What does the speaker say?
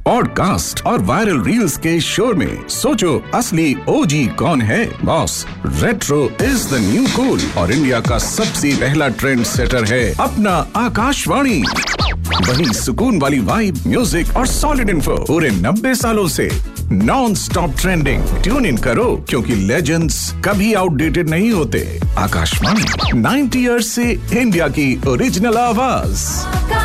Podcast और viral reels के शोर में सोचो असली ओजी कौन है। Boss, retro is the new cool और इंडिया का सबसे पहला ट्रेंड सेटर है अपना आकाशवाणी। वही सुकून वाली वाइब, म्यूजिक और सॉलिड इन्फो पूरे 90 सालों से non stop trending. Tune in करो क्योंकि लेजेंड्स कभी आउटडेटेड नहीं होते। आकाशवाणी 90 इयर्स से इंडिया की ओरिजिनल आवाज।